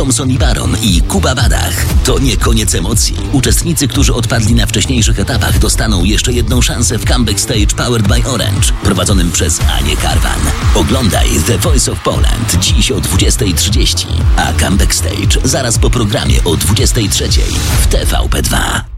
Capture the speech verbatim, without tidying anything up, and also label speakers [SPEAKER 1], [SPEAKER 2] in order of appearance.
[SPEAKER 1] Thompson i Baron i Kuba Badach. To nie koniec emocji. Uczestnicy, którzy odpadli na wcześniejszych etapach, dostaną jeszcze jedną szansę w Comeback Stage Powered by Orange, prowadzonym przez Anię Karwan. Oglądaj The Voice of Poland dziś o dwudziestej trzydzieści, a Comeback Stage zaraz po programie o dwudziestej trzeciej w T V P dwa.